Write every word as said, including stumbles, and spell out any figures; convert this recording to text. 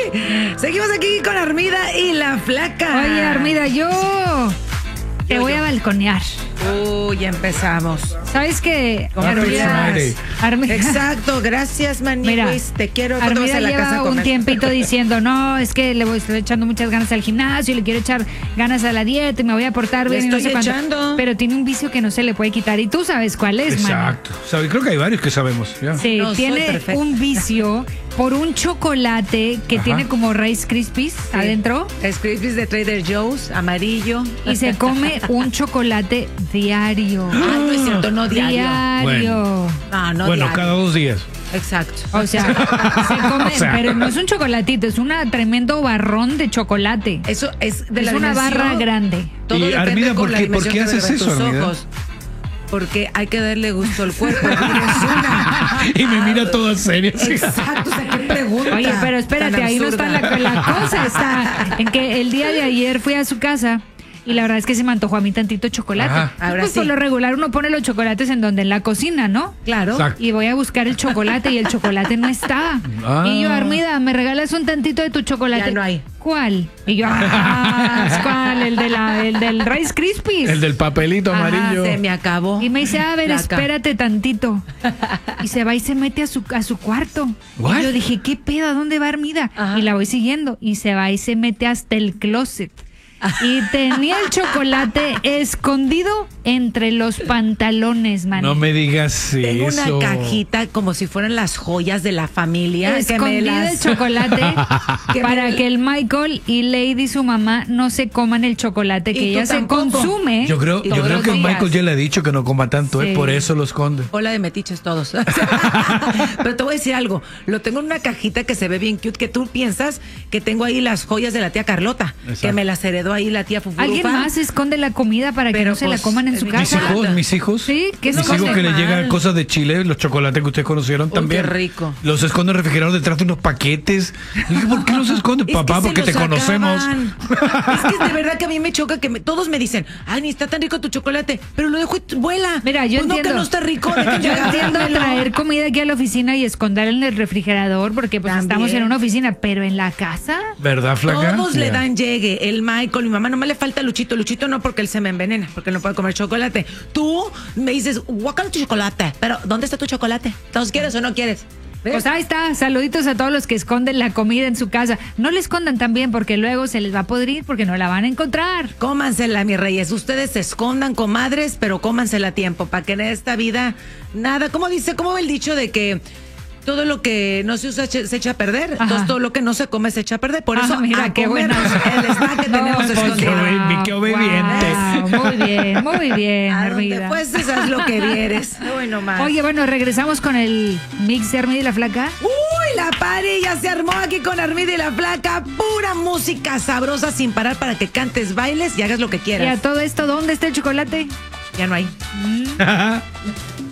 Seguimos aquí con Armida y la Flaca. Oye, Armida, yo te Yo, voy yo. a balconear. Uy, ya empezamos. ¿Sabes qué? ¿Cómo Armida, estás? Armida, Exacto, gracias, Mira, Maniwis. Te quiero. ¿Cuándo vas Armida a la lleva casa a un comer? tiempito diciendo, no, es que le voy estoy echando muchas ganas al gimnasio y le quiero echar ganas a la dieta y me voy a portar Le bien y no estoy sé cuánto. echando. Pero tiene un vicio que no se le puede quitar y tú sabes cuál es, man. Exacto. Sabe, creo que hay varios que sabemos. Ya. Sí, No, soy tiene perfecta. un vicio por un chocolate que Ajá. tiene como Rice Krispies Sí. adentro Es Crispies de Trader Joe's, amarillo. y se come un chocolate diario. Ah, no es cierto, no diario. Diario. No, no bueno, diario. cada dos días. Exacto. O sea, se come, O sea. pero no es un chocolatito, es un tremendo barrón de chocolate. Eso es de Es la una dimensión. barra grande. Todo Y, depende Armida, con ¿por la qué- por dimensión qué que haces vean eso, tus Armida? ojos. Porque hay que darle gusto al cuerpo. Eres una. Y me mira toda seria. sí. Exacto, o sea, qué pregunta. Oye, pero espérate, tan ahí no está absurda. la, la cosa, está en que el día de ayer fui a su casa y la verdad es que se me antojó a mí tantito chocolate. Ajá. Y Ahora pues sí. por lo regular uno pone los chocolates en donde, en la cocina, ¿no? Claro. Exacto. Y voy a buscar el chocolate y el chocolate no está. Ah. Y yo, Armida, ¿me regalas un tantito de tu chocolate? Ya no hay. ¿Cuál? Y yo, ah, ¿cuál? El, de la, el del Rice Krispies. El del papelito Ajá, amarillo. Se me acabó. Y me dice, a ver, Flaca. espérate tantito. Y se va y se mete a su, a su cuarto. What? Y yo dije, ¿qué pedo? ¿A dónde va Armida? Ajá. Y la voy siguiendo. Y se va y se mete hasta el closet. Y tenía el chocolate escondido entre los pantalones, man. No me digas Tengo eso. una cajita como si fueran las joyas de la familia. que me Escondida las... el chocolate que para me- que el Michael y Lady, su mamá, no se coman el chocolate Y que tú ella se tampoco. consume. Yo creo, Y yo todos creo los que días. Michael ya le ha dicho que no coma tanto, Sí. ¿eh? Por eso lo esconde. Hola de metiches todos. Pero te voy a decir algo. Lo tengo en una cajita que se ve bien cute, que tú piensas que tengo ahí las joyas de la tía Carlota, Exacto. que me las heredó ahí la tía Fufurufa. ¿Alguien más esconde la comida para que Pero, no se la pues, coman en su mis Mis casa? hijos, mis hijos. Sí, ¿qué mis hijos esconden? que le mal. llegan cosas de Chile, los chocolates que ustedes conocieron Uy, también. qué rico. Los esconden refrigerados detrás de unos paquetes. Y dije, ¿por qué los esconden, Es que papá? se Porque los te conocemos. acaban. Es que de verdad que a mí me choca que me- todos me dicen, ay, ni está tan rico tu chocolate, pero lo dejo y vuela. Mira, yo Pues no, entiendo. que no está rico. dejen de Yo entiendo agarrármelo. traer comida aquí a la oficina y esconder en el refrigerador porque pues También. estamos en una oficina, pero en la casa. ¿Verdad, flaca? Todos le Ya. dan llegue. El Michael, mi mamá, nomás le falta Luchito. Luchito no, porque él se me envenena, porque no puede comer chocolate. Tú me dices, guácala tu chocolate, pero ¿dónde está tu chocolate? ¿Todos quieres o no quieres? ¿Ves? Pues ahí está, saluditos a todos los que esconden la comida en su casa. No la escondan también porque luego se les va a podrir porque no la van a encontrar. Cómansela, mis reyes. Ustedes se escondan, comadres, pero cómansela a tiempo, para que en esta vida nada, ¿cómo dice? ¿Cómo va el dicho de que todo lo que no se usa se se echa a perder? Ajá. Entonces todo lo que no se come se echa a perder. Por Ah, eso, mira, a qué comernos buena. el snack que No, tenemos pues, escondido. qué obe- qué obediente. Wow, muy bien, muy bien, A donde Armida. pues esas lo que vieres. Bueno, más. Oye, bueno, regresamos con el mix de Armida y la Flaca. Uy, la party ya se armó aquí con Armida y la Flaca. Pura música sabrosa sin parar para que cantes, bailes y hagas lo que Y a quieras. todo esto, ¿dónde está el chocolate? Ya no hay.